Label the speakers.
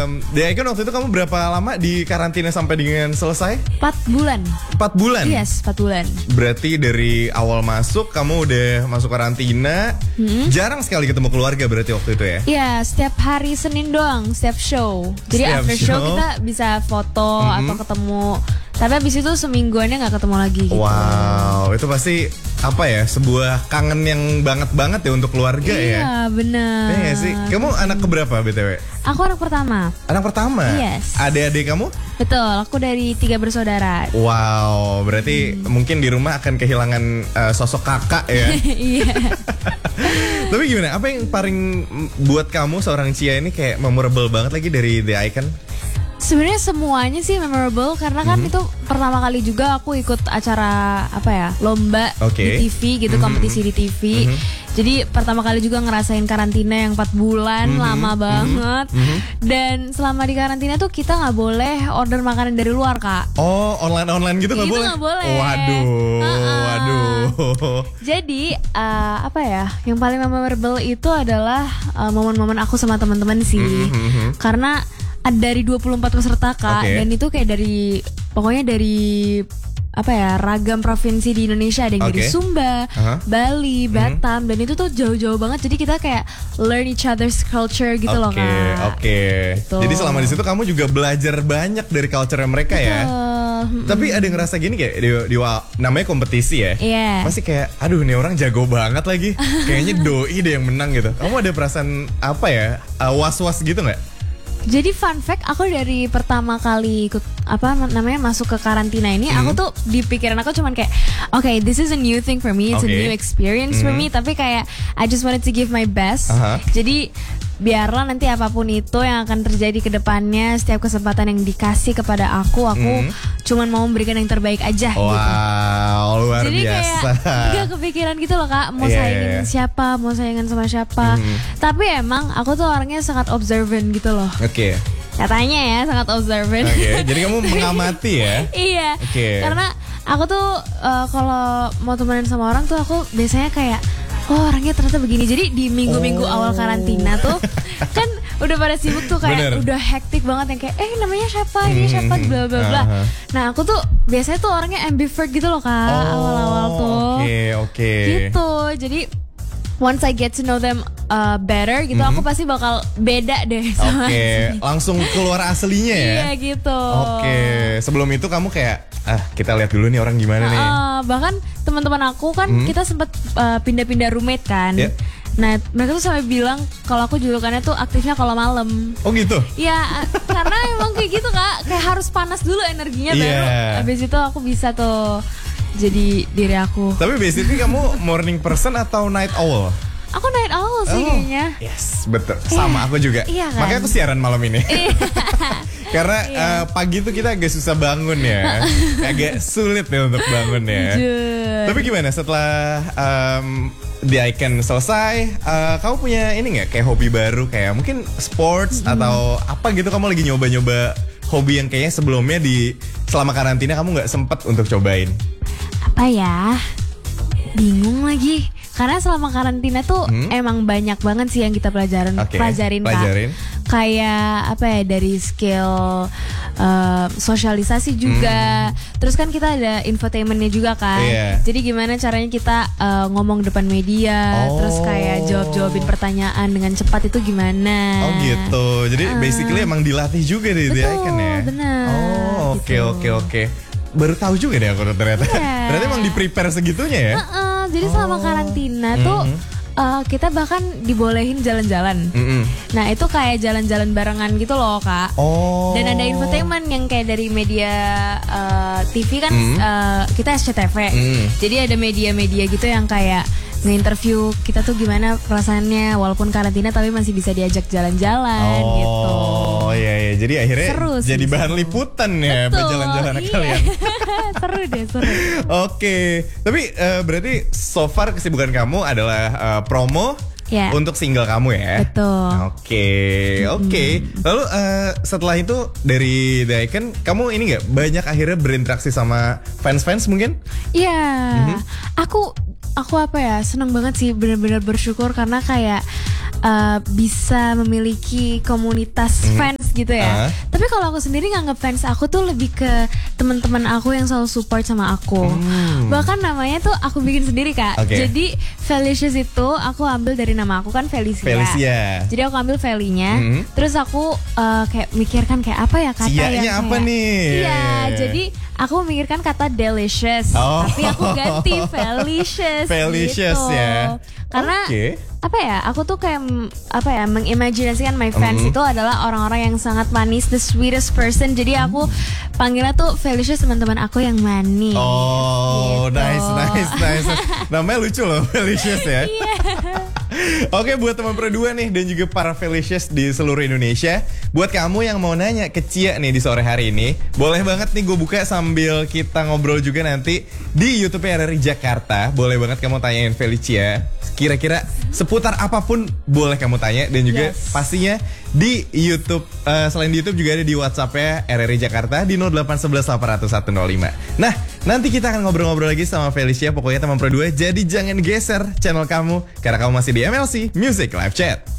Speaker 1: The Icon waktu itu kamu berapa lama di karantina sampai dengan selesai?
Speaker 2: 4 bulan.
Speaker 1: 4 bulan?
Speaker 2: Yes, 4 bulan.
Speaker 1: Berarti dari awal masuk kamu udah masuk karantina. Jarang sekali ketemu keluarga berarti waktu itu ya?
Speaker 2: Iya, setiap hari Senin doang, setiap show. Jadi
Speaker 1: Setiap
Speaker 2: after show
Speaker 1: show
Speaker 2: kita bisa foto atau ketemu. Tapi abis itu semingguannya gak ketemu lagi gitu.
Speaker 1: Wow, itu pasti apa ya, sebuah kangen yang banget ya untuk keluarga ya?
Speaker 2: Iya, benar.
Speaker 1: Iya gak sih? Kamu anak keberapa BTW?
Speaker 2: Aku anak pertama.
Speaker 1: Anak pertama?
Speaker 2: Yes.
Speaker 1: Adik-adik kamu?
Speaker 2: Betul, aku dari 3 bersaudara.
Speaker 1: Wow, berarti mungkin di rumah akan kehilangan sosok kakak ya?
Speaker 2: Iya.
Speaker 1: Tapi gimana? Apa yang paling buat kamu seorang Cia ini kayak memorable banget lagi dari The Icon?
Speaker 2: Sebenarnya semuanya sih memorable karena kan itu pertama kali juga aku ikut acara apa ya, lomba di TV gitu, kompetisi di TV. Jadi pertama kali juga ngerasain karantina yang 4 bulan, lama banget. Dan selama di karantina tuh kita nggak boleh order makanan dari luar, Kak.
Speaker 1: Oh, online gitu nggak boleh?
Speaker 2: Itu nggak boleh.
Speaker 1: Waduh.
Speaker 2: Jadi apa ya, yang paling memorable itu adalah momen-momen aku sama teman-teman sih. Karena dari 24 peserta, Kak, dan itu kayak dari pokoknya dari apa ya, ragam provinsi di Indonesia. Ada yang dari Sumba, Bali, Batam, dan itu tuh jauh-jauh banget. Jadi kita kayak learn each other's culture gitu loh, Kak.
Speaker 1: Gitu. Jadi selama di situ kamu juga belajar banyak dari culture mereka ya. Tapi ada yang ngerasa gini kayak di namanya kompetisi ya. Pasti kayak aduh nih orang jago banget lagi. Kayaknya doi deh yang menang gitu. Kamu ada perasaan apa ya, was-was gitu nggak?
Speaker 2: Jadi fun fact, aku dari pertama kali ikut masuk ke karantina ini, aku tuh di pikiran aku cuman kayak, okay, this is a new thing for me, it's a new experience for me. Tapi kayak I just wanted to give my best. Jadi biarlah nanti apapun itu yang akan terjadi ke depannya, setiap kesempatan yang dikasih kepada aku cuman mau memberikan yang terbaik aja gitu.
Speaker 1: Wow, luar
Speaker 2: jadi
Speaker 1: biasa.
Speaker 2: Kayak gak kepikiran gitu loh, Kak, mau saingin siapa, mau saingan sama siapa. Tapi emang aku tuh orangnya sangat observant gitu loh. Katanya ya, sangat observant.
Speaker 1: Jadi kamu mengamati ya?
Speaker 2: Iya. Karena aku tuh kalau mau temenan sama orang tuh aku biasanya kayak, oh orangnya ternyata begini. Jadi di minggu-minggu awal karantina tuh kan udah pada sibuk tuh kayak udah hektik banget yang kayak namanya siapa, ini siapa, bla bla bla. Nah aku tuh biasanya tuh orangnya ambivert gitu loh, Kak, awal-awal tuh. Gitu. Jadi once I get to know them better gitu, aku pasti bakal beda deh sama
Speaker 1: langsung keluar aslinya ya.
Speaker 2: Iya gitu.
Speaker 1: Sebelum itu kamu kayak kita lihat dulu nih orang gimana nih.
Speaker 2: Bahkan teman-teman aku kan kita sempat pindah-pindah roommate kan. Nah mereka tuh sampai bilang kalau aku julukannya tuh aktifnya kalau malam.
Speaker 1: Oh gitu?
Speaker 2: Iya, karena emang kayak gitu, Kak. Kayak harus panas dulu energinya baru abis itu aku bisa tuh jadi diri aku.
Speaker 1: Tapi basically kamu morning person atau night owl?
Speaker 2: Aku night owl sih kayaknya.
Speaker 1: Yes, betul. Sama aku juga.
Speaker 2: Iya kan?
Speaker 1: Makanya aku siaran malam ini. Karena pagi tuh kita agak susah bangun ya. Agak sulit ya untuk bangun ya. Tapi gimana setelah The Icon selesai, kamu punya ini gak kayak hobi baru, kayak mungkin sports atau apa gitu? Kamu lagi nyoba-nyoba hobi yang kayaknya sebelumnya selama karantina kamu gak sempet untuk cobain?
Speaker 2: Apa ya? Bingung lagi. Karena selama karantina tuh emang banyak banget sih yang kita pelajarin, Kak. Kayak apa ya, dari skill sosialisasi juga. Terus kan kita ada infotainmentnya juga kan. Jadi gimana caranya kita ngomong depan media, terus kayak jawabin pertanyaan dengan cepat itu gimana.
Speaker 1: Oh gitu. Jadi basically emang dilatih juga deh The Icon ya.
Speaker 2: Benar.
Speaker 1: Oh oke. Baru tahu juga deh aku ternyata. Ternyata emang di prepare segitunya ya.
Speaker 2: Jadi selama karantina tuh kita bahkan dibolehin jalan-jalan. Nah itu kayak jalan-jalan barengan gitu loh, Kak. Dan ada infotainment yang kayak dari media TV kan, kita SCTV. Jadi ada media-media gitu yang kayak nge-interview kita tuh gimana perasaannya walaupun karantina tapi masih bisa diajak jalan-jalan gitu.
Speaker 1: Oh iya, jadi akhirnya jadi bahan liputan ya jalan-jalan kalian.
Speaker 2: Seru.
Speaker 1: Oke. Tapi berarti so far kesibukan kamu adalah promo untuk single kamu ya.
Speaker 2: Betul.
Speaker 1: Oke. Lalu setelah itu dari The Icon, kamu ini nggak banyak akhirnya berinteraksi sama fans-fans mungkin?
Speaker 2: Iya. Aku apa ya, seneng banget sih, bener-bener bersyukur karena kayak bisa memiliki komunitas fans gitu ya. Tapi kalau aku sendiri nganggap fans aku tuh lebih ke teman-teman aku yang selalu support sama aku. Bahkan namanya tuh aku bikin sendiri Kak. Jadi Felicious itu aku ambil dari nama aku kan Felicia. Jadi aku ambil Feli-nya. Terus aku kayak mikirkan kayak apa ya kata yang kayak
Speaker 1: apa nih?
Speaker 2: Iya, jadi aku memikirkan kata delicious, tapi aku ganti Felicious.
Speaker 1: Felicious
Speaker 2: gitu.
Speaker 1: ya.
Speaker 2: Karena apa ya? Aku tuh kayak apa ya? Mengimajinasikan my fans itu adalah orang-orang yang sangat manis, the sweetest person. Jadi aku panggilnya tuh Felicious, teman-teman aku yang manis.
Speaker 1: Oh,
Speaker 2: gitu.
Speaker 1: nice. Namanya lucu loh, Felicious ya. Oke, buat teman Pro 2 nih dan juga para Felicious di seluruh Indonesia, buat kamu yang mau nanya ke Cia nih di sore hari ini, boleh banget nih gue buka sambil kita ngobrol juga nanti di YouTube RRI Jakarta. Boleh banget kamu tanyain Felicia, kira-kira seputar apapun boleh kamu tanya, dan juga pastinya di YouTube, selain di YouTube juga ada di WhatsApp-nya RRI Jakarta di 0811 800 105. Nah, nanti kita akan ngobrol-ngobrol lagi sama Felicia. Pokoknya teman Pro 2, jadi jangan geser channel kamu karena kamu masih di MLC Music Live Chat.